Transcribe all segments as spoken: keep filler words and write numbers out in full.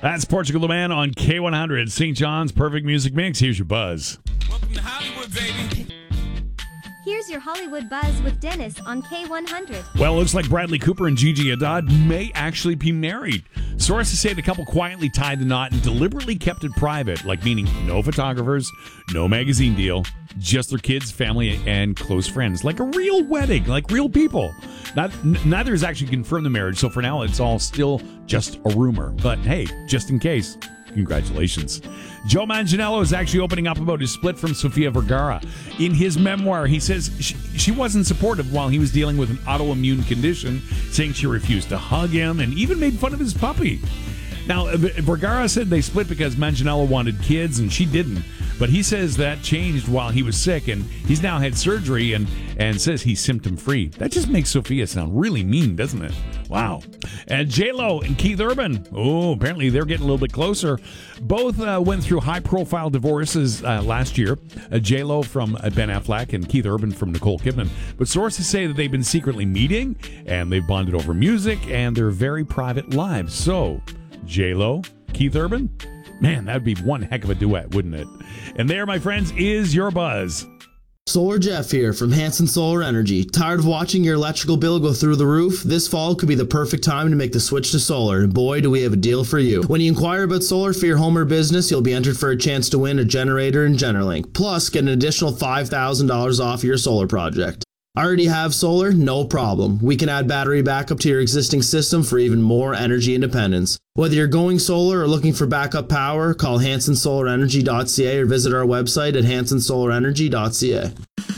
That's Portugal the Man on K one hundred, Saint John's Perfect Music Mix. Here's your buzz. Welcome to Hollywood, baby. Here's your Hollywood Buzz with Dennis on K one hundred. Well, it looks like Bradley Cooper and Gigi Hadid may actually be married. Sources say the couple quietly tied the knot and deliberately kept it private, like meaning no photographers, no magazine deal, just their kids, family, and close friends. Like a real wedding, like real people. Not, n- neither has actually confirmed the marriage, so for now it's all still just a rumor. But hey, just in case, congratulations. Joe Manganiello is actually opening up about his split from Sofia Vergara. In his memoir, he says she, she wasn't supportive while he was dealing with an autoimmune condition, saying she refused to hug him and even made fun of his puppy. Now, Vergara said they split because Manganiello wanted kids and she didn't. But he says that changed while he was sick, and he's now had surgery and, and says he's symptom-free. That just makes Sophia sound really mean, doesn't it? Wow. And J-Lo and Keith Urban, oh, apparently they're getting a little bit closer. Both uh, went through high-profile divorces uh, last year. Uh, J-Lo from uh, Ben Affleck and Keith Urban from Nicole Kidman. But sources say that they've been secretly meeting, and they've bonded over music and their very private lives. So, J-Lo, Keith Urban? Man, that would be one heck of a duet, wouldn't it? And there, my friends, is your buzz. Solar Jeff here from Hanson Solar Energy. Tired of watching your electrical bill go through the roof? This fall could be the perfect time to make the switch to solar, and boy, do we have a deal for you. When you inquire about solar for your home or business, you'll be entered for a chance to win a generator and Generlink. Plus, get an additional five thousand dollars off your solar project. Already have solar? No problem. We can add battery backup to your existing system for even more energy independence. Whether you're going solar or looking for backup power, call Hanson Solar Energy dot C A or visit our website at Hanson Solar Energy dot C A.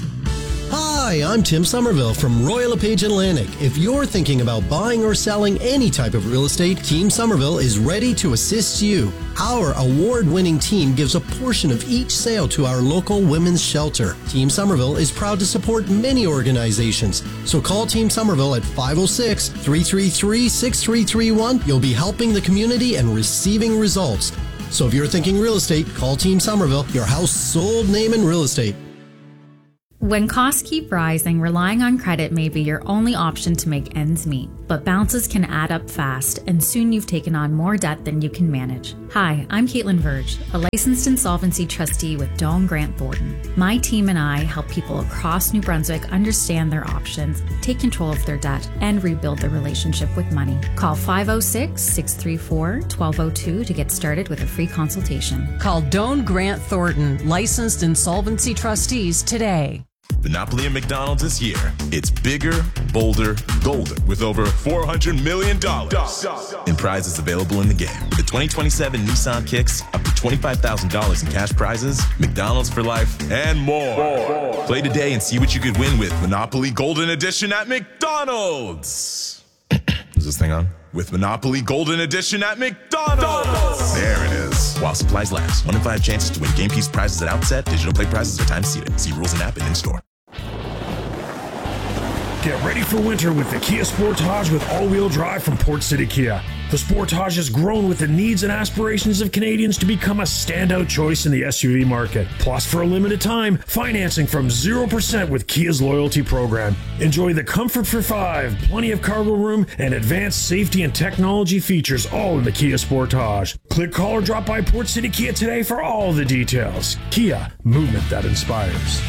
Hi, I'm Tim Somerville from Royal LePage Atlantic. If you're thinking about buying or selling any type of real estate, Team Somerville is ready to assist you. Our award-winning team gives a portion of each sale to our local women's shelter. Team Somerville is proud to support many organizations. So call Team Somerville at five oh six, three three three, six three three one. You'll be helping the community and receiving results. So if you're thinking real estate, call Team Somerville, your house sold name in real estate. When costs keep rising, relying on credit may be your only option to make ends meet. But bounces can add up fast, and soon you've taken on more debt than you can manage. Hi, I'm Caitlin Verge, a licensed insolvency trustee with Doan Grant Thornton. My team and I help people across New Brunswick understand their options, take control of their debt, and rebuild their relationship with money. Call five oh six, six three four, one two oh two to get started with a free consultation. Call Doan Grant Thornton, licensed insolvency trustees today. Monopoly at McDonald's this year. It's bigger, bolder, golden, with over four hundred million dollars in prizes available in the game. With the twenty twenty-seven Nissan Kicks, up to twenty-five thousand dollars in cash prizes, McDonald's for life, and more. more. Play today and see what you could win with Monopoly Golden Edition at McDonald's. Is this thing on? With Monopoly Golden Edition at McDonald's. There it is. While supplies last. One in five chances to win game piece prizes at outset. Digital play prizes are time seated. See rules and app and in-store. Get ready for winter with the Kia Sportage with all-wheel drive from Port City Kia. The Sportage has grown with the needs and aspirations of Canadians to become a standout choice in the S U V market. Plus, for a limited time, financing from zero percent with Kia's loyalty program. Enjoy the comfort for five, plenty of cargo room, and advanced safety and technology features all in the Kia Sportage. Click, call, or drop by Port City Kia today for all the details. Kia, movement that inspires.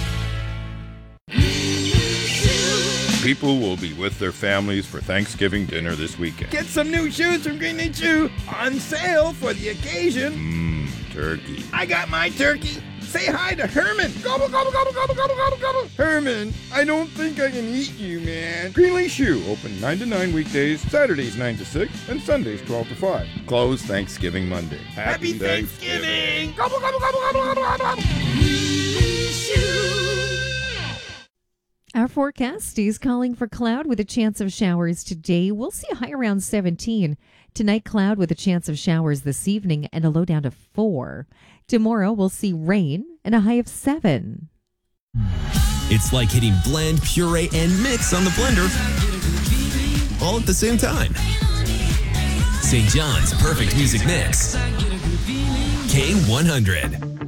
People will be with their families for Thanksgiving dinner this weekend. Get some new shoes from Green and Shoe on sale for the occasion. Mmm, turkey. I got my turkey. Say hi to Herman. Gobble, gobble, gobble, gobble, gobble, gobble, gobble. Herman, I don't think I can eat you, man. Greenlee Shoe, open nine to nine weekdays, Saturdays nine to six, and Sundays twelve to five. Closed Thanksgiving Monday. Happy, Happy Thanksgiving. Thanksgiving. Gobble, gobble, gobble, gobble, gobble, gobble, gobble. Greenlee Shoe. Our forecast stays calling for cloud with a chance of showers today. We'll see a high around seventeen. Tonight, cloud with a chance of showers this evening and a low down to four. Tomorrow, we'll see rain and a high of seven. It's like hitting blend, puree, and mix on the blender all at the same time. Saint John's Perfect Music Mix. K one hundred.